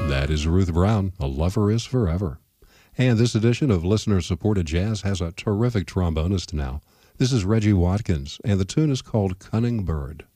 That is Ruth Brown, A Lover Is Forever. And this edition of Listener-Supported Jazz has a terrific trombonist now. This is Reggie Watkins, and the tune is called Cunning Bird.